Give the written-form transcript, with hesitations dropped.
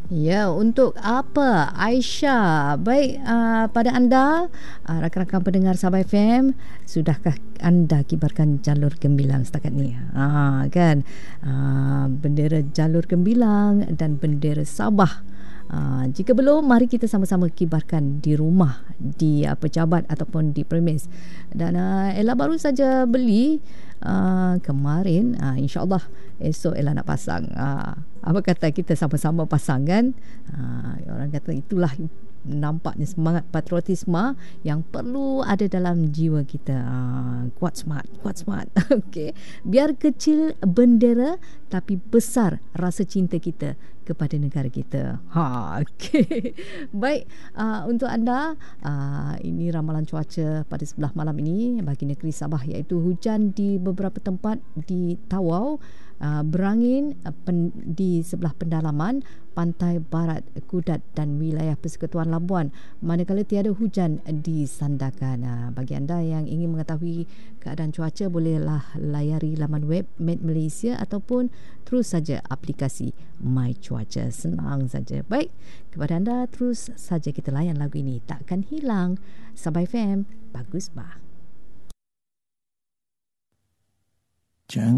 Ya, untuk apa Aisyah? Baik, pada anda rakan-rakan pendengar Sabah FM, sudahkah anda kibarkan jalur gembilang setakat ni? Kan, bendera jalur gembilang dan bendera Sabah. Jika belum, mari kita sama-sama kibarkan di rumah, di pejabat ataupun di premis. Dan Ella baru saja beli kemarin, insyaAllah esok Ella nak pasang. Apa kata kita sama-sama pasang kan? Orang kata itulah nampaknya semangat patriotisme yang perlu ada dalam jiwa kita. Kuat smart. Okey. Biar kecil bendera tapi besar rasa cinta kita kepada negara kita. Okey. Baik, untuk anda, ini ramalan cuaca pada sebelah malam ini bagi negeri Sabah, iaitu hujan di beberapa tempat di Tawau, berangin di sebelah pendalaman pantai barat Kudat dan wilayah Persekutuan Labuan, manakala tiada hujan di Sandakan. Bagi anda yang ingin mengetahui keadaan cuaca, bolehlah layari laman web Met Malaysia ataupun terus saja aplikasi My Cuaca. Senang saja. Baik, kepada anda terus saja kita layan lagu ini, takkan hilang. Sabah FM, bagus bah.